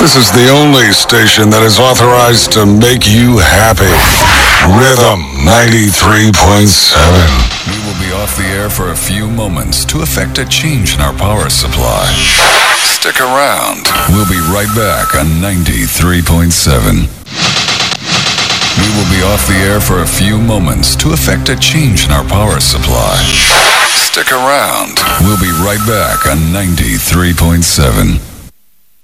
This is the only station that is authorized to make you happy. Rhythm 93.7. We will be off the air for a few moments to effect a change in our power supply. Stick around. We'll be right back on 93.7. We will be off the air for a few moments to effect a change in our power supply. Stick around. We'll be right back on 93.7.